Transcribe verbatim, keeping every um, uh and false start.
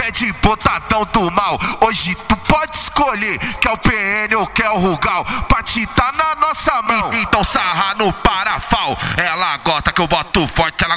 é de botadão do mal. Hoje tu pode escolher, quer o P N ou quer o Rugal, pra te tá na nossa mão. Então sarra no parafal. Ela gosta que eu boto forte, ela